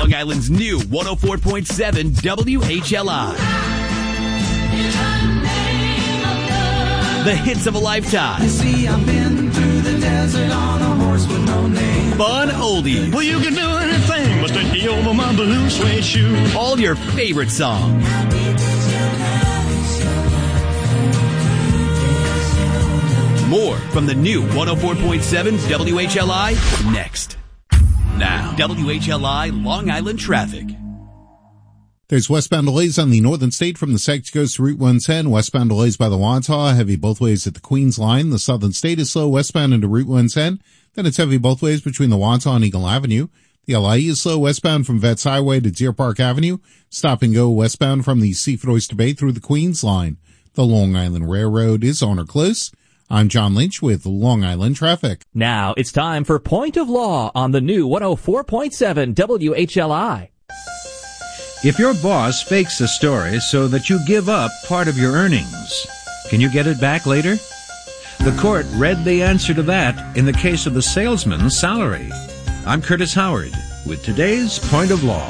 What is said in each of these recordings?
Long Island's new 104.7 WHLI. The hits of a lifetime. You see, I've been through the desert on a horse with no name. Fun oldies. Well, you can do anything but take me over my blue suede shoe. All your favorite songs. More from the new 104.7 WHLI next. Now, WHLI Long Island traffic. There's westbound delays on the northern state from the Sag Coast to Route 110. Westbound delays by the Wantagh, heavy both ways at the Queens line. The southern state is slow westbound into Route 110. Then it's heavy both ways between the Wantagh and Eagle Avenue. The LIE is slow westbound from Vets Highway to Deer Park Avenue. Stop and go westbound from the Seaford Oyster Bay through the Queens line. The Long Island Railroad is on or close. I'm John Lynch with Long Island Traffic. Now it's time for Point of Law on the new 104.7 WHLI. If your boss fakes a story so that you give up part of your earnings, can you get it back later? The court read the answer to that in the case of the salesman's salary. I'm Curtis Howard with today's Point of Law.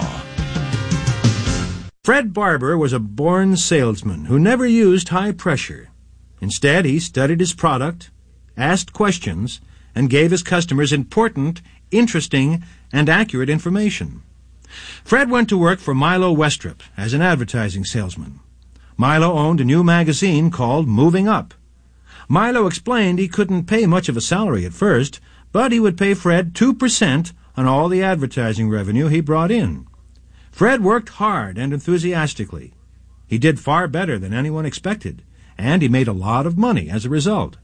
Fred Barber was a born salesman who never used high pressure. Instead, he studied his product, asked questions, and gave his customers important, interesting, and accurate information. Fred went to work for Milo Westrop as an advertising salesman. Milo owned a new magazine called Moving Up. Milo explained he couldn't pay much of a salary at first, but he would pay Fred 2% on all the advertising revenue he brought in. Fred worked hard and enthusiastically. He did far better than anyone expected, and he made a lot of money as a result.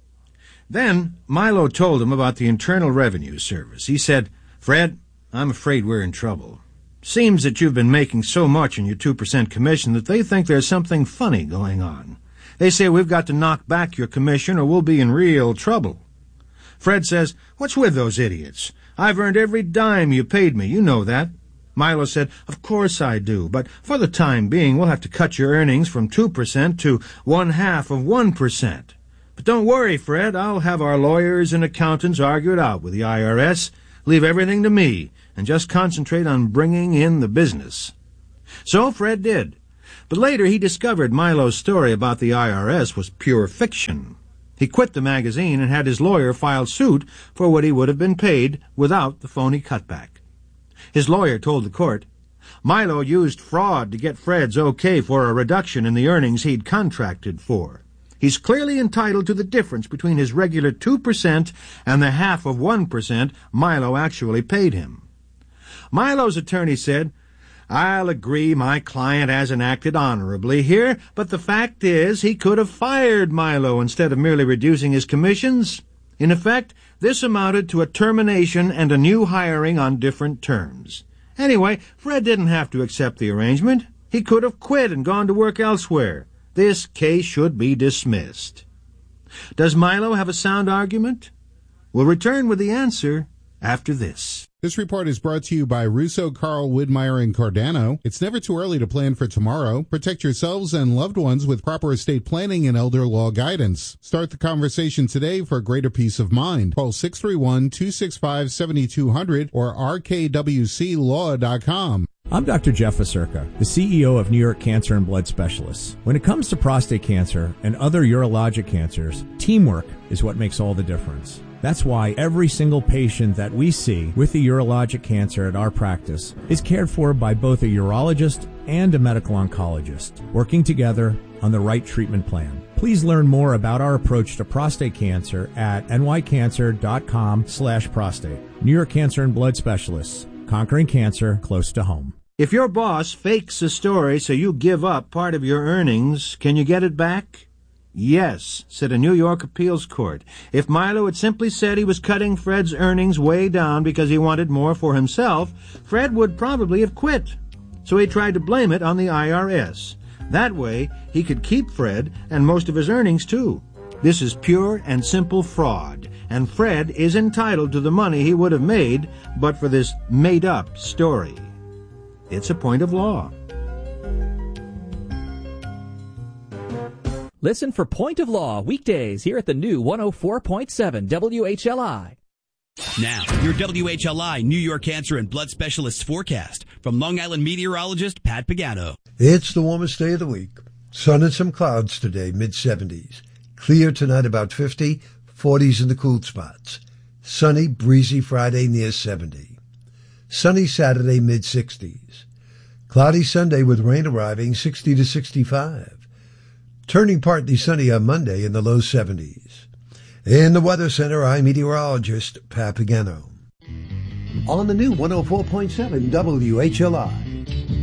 Then Milo told him about the Internal Revenue Service. He said, "Fred, I'm afraid we're in trouble. Seems that you've been making so much in your 2% commission that they think there's something funny going on. They say we've got to knock back your commission or we'll be in real trouble." Fred says, "What's with those idiots? I've earned every dime you paid me. You know that." Milo said, "Of course I do, but for the time being we'll have to cut your earnings from 2% to 1/2 of 1%. But don't worry, Fred, I'll have our lawyers and accountants argue it out with the IRS. Leave everything to me, and just concentrate on bringing in the business." So Fred did. But later he discovered Milo's story about the IRS was pure fiction. He quit the magazine and had his lawyer file suit for what he would have been paid without the phony cutback. His lawyer told the court, Milo used fraud to get Fred's okay for a reduction in the earnings he'd contracted for. He's clearly entitled to the difference between his regular 2% and the 1/2 of 1% Milo actually paid him. Milo's attorney said, "I'll agree my client hasn't acted honorably here, but the fact is he could have fired Milo instead of merely reducing his commissions. In effect, this amounted to a termination and a new hiring on different terms. Anyway, Fred didn't have to accept the arrangement. He could have quit and gone to work elsewhere. This case should be dismissed." Does Milo have a sound argument? We'll return with the answer after this. This report is brought to you by Russo, Carl, Widmeyer, and Cardano. It's never too early to plan for tomorrow. Protect yourselves and loved ones with proper estate planning and elder law guidance. Start the conversation today for greater peace of mind. Call 631-265-7200 or rkwclaw.com. I'm Dr. Jeff Acerca, the CEO of New York Cancer and Blood Specialists. When it comes to prostate cancer and other urologic cancers, teamwork is what makes all the difference. That's why every single patient that we see with a urologic cancer at our practice is cared for by both a urologist and a medical oncologist, working together on the right treatment plan. Please learn more about our approach to prostate cancer at nycancer.com/prostate. New York Cancer and Blood Specialists, conquering cancer close to home. If your boss fakes a story so you give up part of your earnings, can you get it back? Yes, said a New York appeals court. If Milo had simply said he was cutting Fred's earnings way down because he wanted more for himself, Fred would probably have quit. So he tried to blame it on the IRS. That way, he could keep Fred and most of his earnings, too. This is pure and simple fraud, and Fred is entitled to the money he would have made but for this made-up story. It's a point of law. Listen for Point of Law weekdays here at the new 104.7 WHLI. Now, your WHLI New York Cancer and Blood Specialists forecast from Long Island meteorologist Pat Pagano. It's the warmest day of the week. Sun and some clouds today, mid-70s. Clear tonight, about 50, 40s in the cool spots. Sunny, breezy Friday, near 70. Sunny Saturday, mid-60s. Cloudy Sunday with rain arriving, 60 to 65. Turning partly sunny on Monday in the low 70s. In the Weather Center, I'm meteorologist Pat Pagano. On the new 104.7 WHLI.